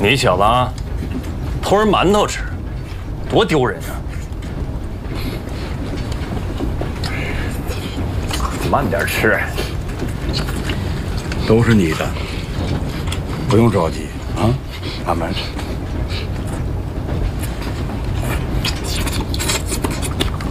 你小子啊，偷人馒头吃，多丢人啊！慢点吃， 都是你的，不用着急啊，慢慢吃。